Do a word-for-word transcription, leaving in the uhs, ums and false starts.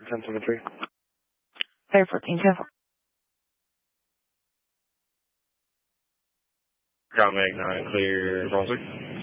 ten seven three. Fire fourteen, careful. Ground Mag nine, clear, Brunswick.